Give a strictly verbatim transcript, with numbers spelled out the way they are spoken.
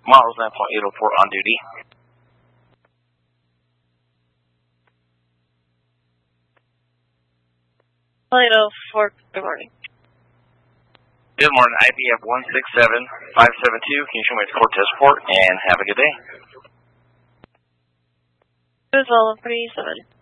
Models nine point eight oh four on duty. eight oh four, good morning. Good morning, I B F one six seven five seven two. Can you show me its Cortez port and have a good day? It was all pretty seven.